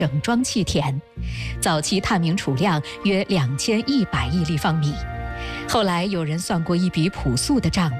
整装砌填，早期探明储量约2100亿立方米。后来有人算过一笔朴素的账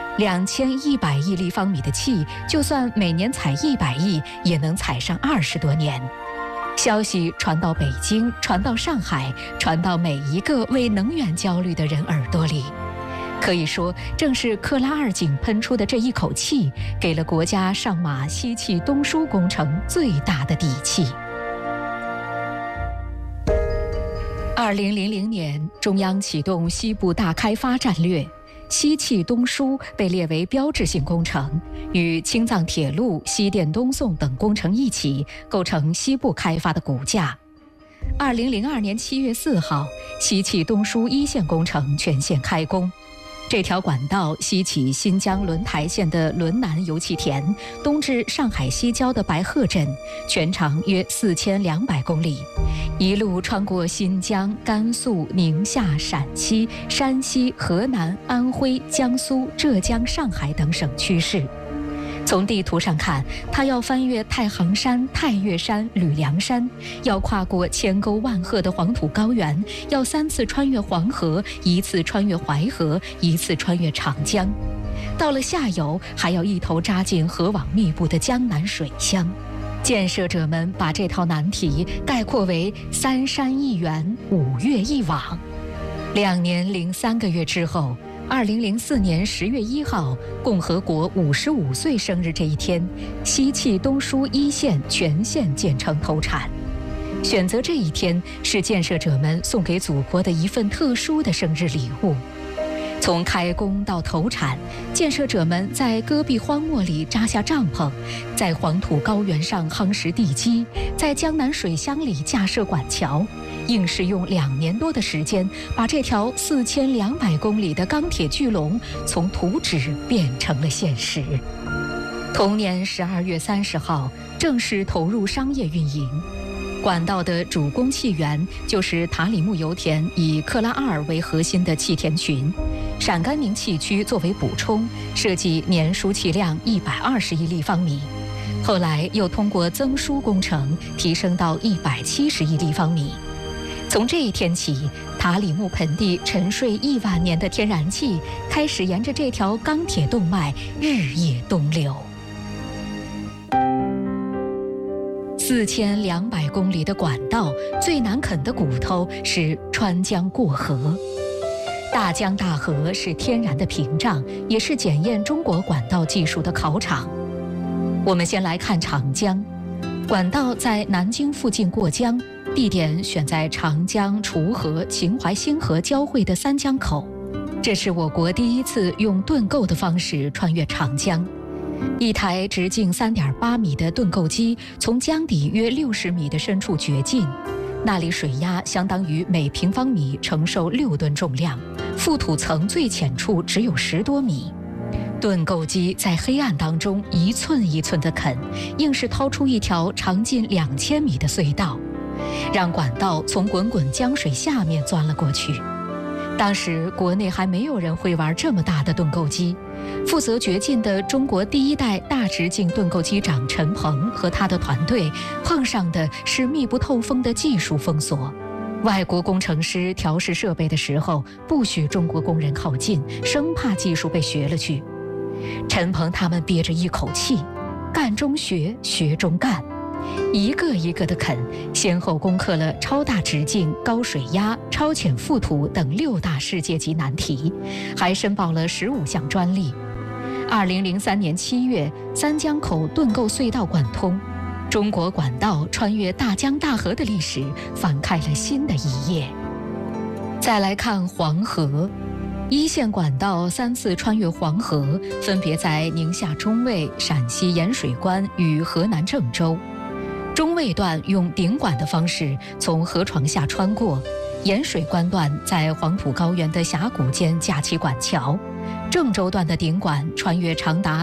，2100亿立方米的气，就算每年采100亿，也能采上20多年。消息传到北京，传到上海，传到每一个为能源焦虑的人耳朵里。可以说，正是克拉2井喷出的这一口气，给了国家上马西气东输工程最大的底气。2000年，中央启动西部大开发战略，西气东输被列为标志性工程，与青藏铁路、西电东送等工程一起，构成西部开发的骨架。2002年7月4号，西气东输1线工程全线开工。这条管道西起新疆轮台县的轮南油气田，东至上海西郊的白鹤镇，全长约4200公里，一路穿过新疆、甘肃、宁夏、陕西、山西、河南、安徽、江苏、浙江、上海等省区市。从地图上看，它要翻越太行山、太岳山、吕梁山，要跨过千沟万壑的黄土高原，要3次穿越黄河，1次穿越淮河，1次穿越长江。到了下游，还要一头扎进河网密布的江南水乡。建设者们把这套难题概括为3山1源，5月1网。2年零3个月之后，2004年10月1号，共和国55岁生日这一天，西气东输1线全线建成投产。选择这一天，是建设者们送给祖国的一份特殊的生日礼物。从开工到投产，建设者们在戈壁荒漠里扎下帐篷，在黄土高原上夯实地基，在江南水乡里架设管桥，硬是用2年多的时间，把这条4200公里的钢铁巨龙从图纸变成了现实。同年12月30号，正式投入商业运营。管道的主供气源就是塔里木油田以克拉2为核心的气田群，陕甘宁气区作为补充，设计年输气量120亿立方米。后来又通过增输工程提升到170亿立方米。从这一天起，塔里木盆地沉睡1万年的天然气开始沿着这条钢铁动脉日夜东流。4200公里的管道，最难啃的骨头是穿江过河。大江大河是天然的屏障，也是检验中国管道技术的考场。我们先来看长江，管道在南京附近过江，地点选在长江、滁河、秦淮新河交汇的三江口。这是我国第一次用盾构的方式穿越长江。一台直径3.8米的盾构机从江底约60米的深处掘进，那里水压相当于每平方米承受6吨重量，覆土层最浅处只有10多米。盾构机在黑暗当中一寸一寸地啃，硬是掏出一条长近2000米的隧道，让管道从滚滚江水下面钻了过去。当时国内还没有人会玩这么大的盾构机，负责掘进的中国第一代大直径盾构机长陈鹏和他的团队碰上的是密不透风的技术封锁。外国工程师调试设备的时候，不许中国工人靠近，生怕技术被学了去。陈鹏他们憋着一口气，干中学，学中干，一个一个的啃，先后攻克了超大直径、高水压、超浅覆土等6大世界级难题，还申报了15项专利。2003年7月，三江口盾构隧道贯通，中国管道穿越大江大河的历史翻开了新的一页。再来看黄河，1线管道3次穿越黄河，分别在宁夏中卫、陕西盐水关与河南郑州。中卫段用顶管的方式从河床下穿过，盐水关段在黄土高原的峡谷间架起管桥，郑州段的顶管穿越长达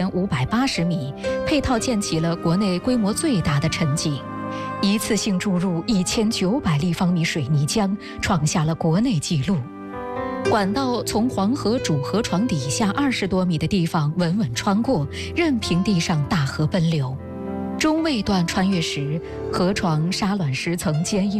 3580米，配套建起了国内规模最大的沉井，一次性注入1900立方米水泥浆，创下了国内纪录。管道从黄河主河床底下20多米的地方稳稳穿过，任凭地上大河奔流。 中卫段穿越时，河床沙卵石层坚硬。